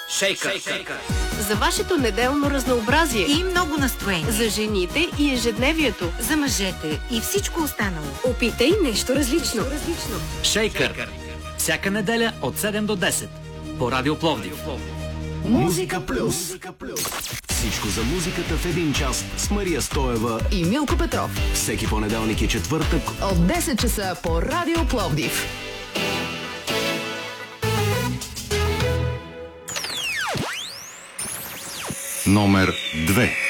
Шейкър. За вашето неделно разнообразие и много настроение. За жените и ежедневието. За мъжете и всичко останало. Опитай нещо различно. Шейкър. Всяка неделя от 7 до 10 по Радио Пловдив. Музика плюс. Всичко за музиката в един час с Мария Стоева и Милко Петров. Всеки понеделник и четвъртък от 10 часа по Радио Пловдив. Номер 2.